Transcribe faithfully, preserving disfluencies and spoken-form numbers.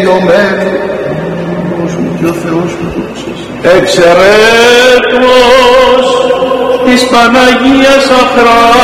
τελειωμένη. Και ο Θεός μου το εξαιρέτως της Παναγίας Αχρά